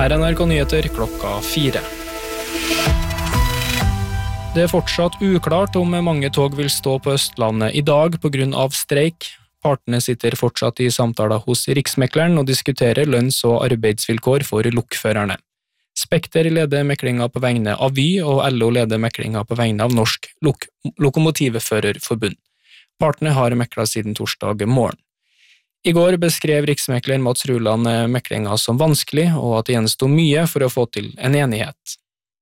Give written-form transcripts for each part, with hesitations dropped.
Her NRK Nyheter 4:00. Det fortsatt uklart om mange tog vil stå på Østlandet I dag på grunn av streik. Partene sitter fortsatt I samtaler hos Riksmekleren og diskuterer lønns- og arbeidsvilkår for lokførerne. Spekter leder meklinga på vegne av Vy, og LO leder meklinga på vegne av Norsk Lokomotivførerforbund. Partene har meklet siden torsdag morgen. I går beskrev Riksmekleren Mats Ruland meklinga som vanskelig, og at det gjenstod mye for å få til en enighet.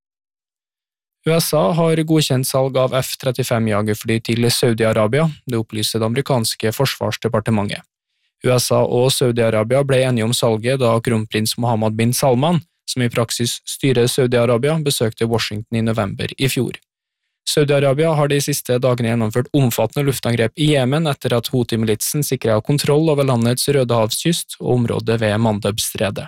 USA har godkjent salg av F-35-jagerfly til Saudi-Arabia, det opplyser det amerikanske forsvarsdepartementet. USA og Saudi-Arabia ble enige om salget da kronprins Mohammed bin Salman, som I praksis styrer Saudi-Arabia, besøkte Washington I november I fjor. Saudi-Arabia har de siste dagene gjennomført omfattende luftangrep I Jemen etter at Houthi-militsen sikret kontroll over landets Rødehavskyst og området ved Mandebstredet.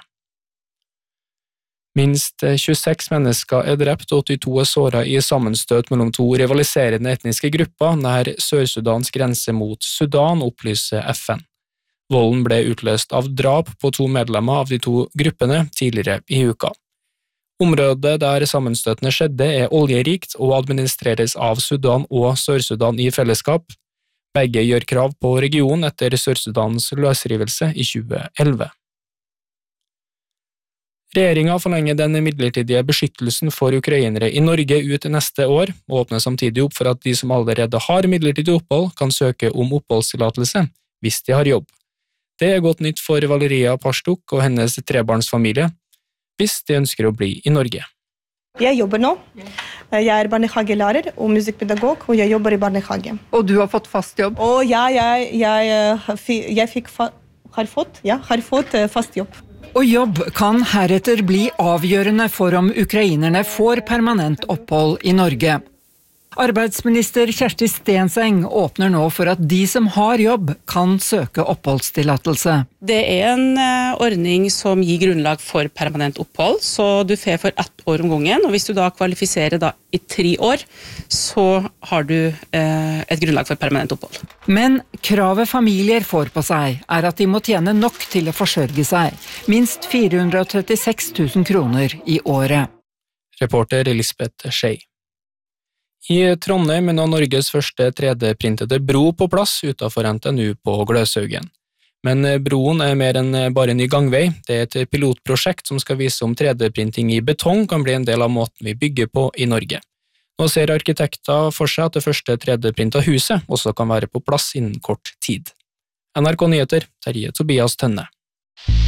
Minst 26 mennesker drept og 82 såret I sammenstøt mellom to rivaliserende etniske grupper nær Sør-Sudans grense mot Sudan, opplyser FN. Volden ble utløst av drap på to medlemmer av de to gruppene tidligere I uka. Området der sammenstøtene skjedde oljerikt og administreres av Sudan og Sør-Sudan I fellesskap. Begge gjør krav på regionen etter Sør-Sudans løsrivelse I 2011. Regjeringen forlenger den midlertidige beskyttelsen for ukrainere I Norge ut neste år, og åpner samtidig opp for at de som allerede har midlertidig opphold kan søke om oppholdstillatelse, hvis de har jobb. Det godt nytt for Valeria Parstuk og hennes trebarnsfamilie, hvis de ønsker å bli I Norge. Jeg jobber nå. Jeg barnehagelærer og musikkpedagog, og jeg jobber I barnehage. Og du har fått fast jobb? Og ja, jeg har fått fast jobb. Og jobb kan heretter bli avgjørende for om ukrainerne får permanent opphold I Norge. Arbeidsminister Kjersti Stenseng åpner nå for at de som har jobb kan søke oppholdstillatelse. Det en ordning som gir grunnlag for permanent opphold, så du får for 1 år om gangen, og hvis du da kvalifiserer I 3 år, så har du et grunnlag for permanent opphold. Men kravet familier får på seg at de må tjene nok til å forsørge seg, minst 436 000 kroner I året. Reporter Elisabeth Skei. I Trondheim er nå Norges første 3D-printede bro på plass utenfor NTNU på Gløshaugen. Men broen mer enn bare en ny gangvei. Det et pilotprosjekt som skal vise om 3D-printing I betong kan bli en del av måten vi bygger på I Norge. Nå ser arkitekter for seg at det første 3D-printa huset også kan være på plass innen kort tid. NRK Nyheter, Terje Tobias Tønne.